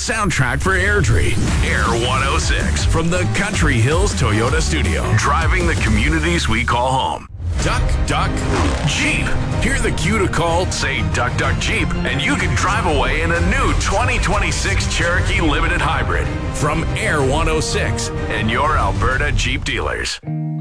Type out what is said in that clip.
soundtrack for Airdrie. Air 106 from the Country Hills Toyota Studio. Driving the communities we call home. Duck, Duck, Jeep. Hear the cue to call, say Duck, Duck, Jeep, and you can drive away in a new 2026 Cherokee Limited Hybrid from Air 106 and your Alberta Jeep dealers.